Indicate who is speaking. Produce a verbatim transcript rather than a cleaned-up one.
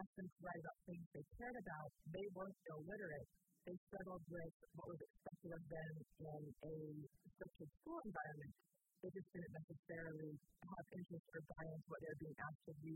Speaker 1: asked them to write about things they cared about, they weren't illiterate. They struggled with what was expected of them in a structured school environment. They just didn't necessarily have interest or buy into what they were being asked to read